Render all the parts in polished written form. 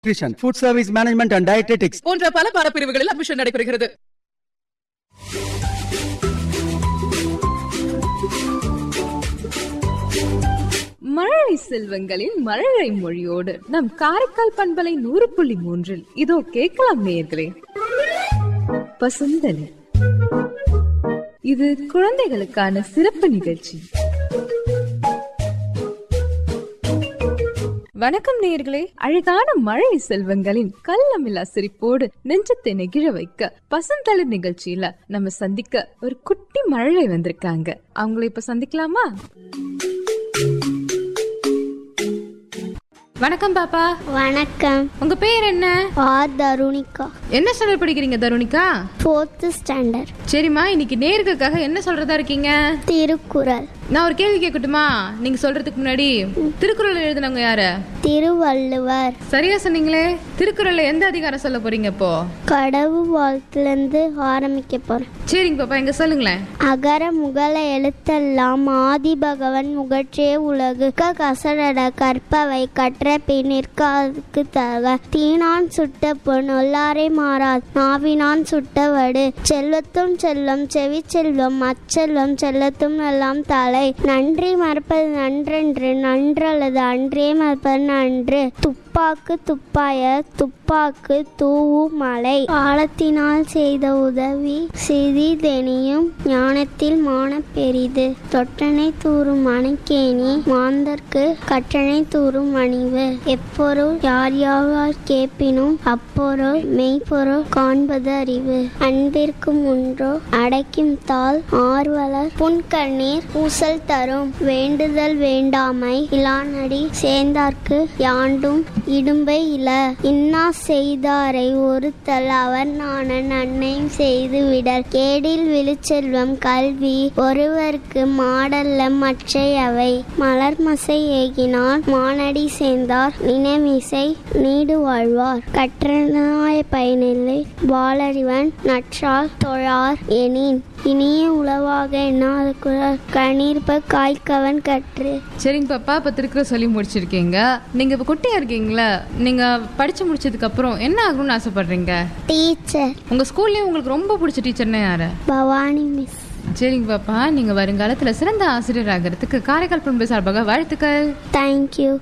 nutrition, food service management and dietetics போன்ற பல பாடப்பிரிவுகளில் admission நடைபெறுகிறது. மழலை செல்வங்களின் மழலை மொழியோடு நம் காரைக்கால் பண்பலை 100.3 இதோ கேட்கலாம் நேயர்களே. பசுந்தலி இது குழந்தைகளுக்கான சிறப்பு நிகழ்ச்சி. வணக்கம் நேயர்களே. அழகான மழை செல்வங்களின் கள்ளமில்லா சிரிப்போடு நெஞ்சத்தை நெகிழ வைக்க பசுந்தளிர் நிகழ்ச்சியில நம்ம சந்திக்க ஒரு குட்டி மழலை வந்திருக்காங்க. அவங்கள இப்ப சந்திக்கலாமா? வணக்கம் பாப்பா. வணக்கம். உங்க பேர் என்ன? தருணிகா. என்ன ஸ்டாண்டர்ட் படிக்கிறீங்க தருணிகா? 4th standard. சரிம்மா, இன்னைக்கு நேயர்களுக்காக என்ன சொல்றதா இருக்கீங்க? திருக்குறள். நான் ஒரு கேள்வி கேட்கட்டுமா? நீங்க சொல்றதுக்கு முன்னாடி திருக்குறள் எழுதினவங்க யாரு? திருவள்ளுவர். சரியா சொன்னீங்களே. திருக்குறள்ல எந்த அதிகாரம் சொல்ல போறீங்க இப்போ? கடவுள் வாழ்த்துலேருந்து ஆரம்பிக்க போறேன். சரிங்க பாப்பா, எங்க சொல்லுங்களேன். அகர முகல எழுத்தெல்லாம் ஆதி பகவன் முகற்றே உலகு கசடட கற்பவை கற்ற பின்னிற்கு தக தீனான் சுட்ட பொன் ஒல்லாரை மாறாது நாவினான் சுட்டவடு செல்வத்தும் செல்வம் செவி செல்வம் அச்செல்வம் செல்லத்தும் எல்லாம் தலை நன்றி மறப்பது நன்றென்று நன்றல்லது அன்றே மறப்பது நன்று துப்பாக்கு துப்பாய துப்பாக்கு தூவும் மலை காலத்தினால் செய்த உதவி சிறிதெனியும் ஞானத்தில் மான பெரிது தொட்டனை தூறும் மணிக்கேணி மாந்தர்க்கு கற்றனை தூறும் அணிவு எப்பொருள் யார் யாவார் கேட்பினும் அப்பொருள் மெய்ப்பொருள் காண்பது அறிவு அன்பிற்கும் ஒன்றோ அடைக்கும் தாள் ஆர்வலர் புன்கண்ணீர் பூசல் தரும் வேண்டுதல் வேண்டாமை இலானடி சேர்ந்தார்க்கு யாண்டும் இடும்பை இல இன்னா செய்தாரை ஒருத்தல் அவர் நான நன்மையும் செய்து விடல் கேடில் விழுச்செல்வம் கல்வி ஒருவருக்கு மாடல்ல மற்றையவை மலர்மசை ஏகினான் மானடி சேர்ந்தார் நினைமிசை நீடு வாழ்வார் கற்றனாய பயனில்லை வாளறிவன் நற்றால் தொழார் எனின் இனிய உளவாக என்னாத குரல் கணீர்ப காய்கவன் கற்று. சரிங்க பாப்பா, இப்ப திருக்குறள் சொல்லி முடிச்சிருக்கீங்க. நீங்க இப்ப குட்டியா இருக்கீங்களா? நீங்க படிச்சு முடிச்சதுக்கு அப்புறம் என்ன ஆகணும்னு ஆசைப்படுறீங்க? டீச்சர். உங்க ஸ்கூல்லயே உங்களுக்கு ரொம்ப பிடிச்ச டீச்சர்னா யாரு? பவானி மிஸ். சரிங்க பாப்பா, நீங்க வருங்காலத்துல சிறந்த ஆசிரியர் ஆகிறதுக்கு காரைக்கால் பண்பு சார்பாக வாழ்த்துக்கள். தேங்க்யூ.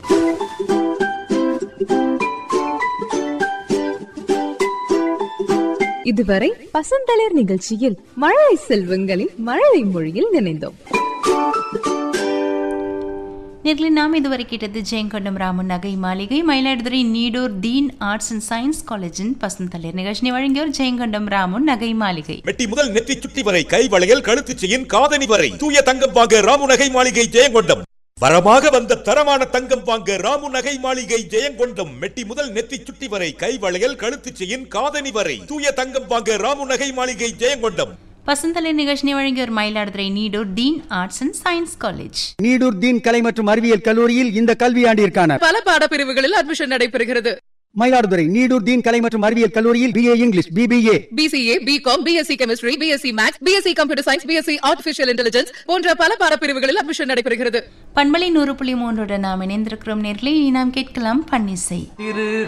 இதுவரை பசுந்தளிர் நிகழ்ச்சியில் மழலை செல்வங்களின் மழலை மொழியில் நினைந்தோம். நேர்களை நாம் இதுவரை கேட்டது ஜெயங்கொண்டம் ராமன் நகை மாளிகை மயிலாடுதுறை நீடூர் தீன் ஆர்ட்ஸ் அண்ட் சயின்ஸ் காலேஜின் பசுந்தளிர் நிகழ்ச்சியை வழங்கியோர் ஜெயங்கொண்டம் ராமன் நகை மாளிகை. மெட்டி முதல் நெற்றி சுட்டி வரை கை வளையல் கழுத்து செயின் காதணி வரை தூய தங்கம் வாங்க ராமு நகை மாளிகை ஜெயங்கொண்டம். வரமாக வந்த தரமான தங்கம் வாங்க ராமு நகை மாளிகை ஜெயங்கொண்டம். மெட்டி முதல் நெத்தி சுட்டி வரை கை வளையல் கழுத்து செயின் காதணி வரை தூய தங்கம் வாங்க ராமு நகை மாளிகை ஜெயங்கொண்டம். பசுந்தளிர் நிகழ்ச்சியை வழங்கியோர் மயிலாடுதுறை நீடூர் தீன் arts and science college. Needur தீன் கலை மற்றும் அறிவியல் கல்லூரியில் இந்த கல்வியாண்டிற்கான பல பாடப்பிரிவுகளில் அட்மிஷன் நடைபெறுகிறது. மயிலாடுதுறை நீடூர் தீன் கலை மற்றும் அறிவியல் கல்லூரியில் BA English, BBA, BCA, BCom, BSc Chemistry, BSc Maths, BSc Computer Science, BSc Artificial Intelligence போன்ற பல பாடப்பிரிவுகளில் அட்மிஷன் நடைபெறுகிறது. பண்பலை 100.3 நாம் இணைந்திருக்கிறோம் நேர்களை. நாம் கேட்கலாம் பன்னிசை.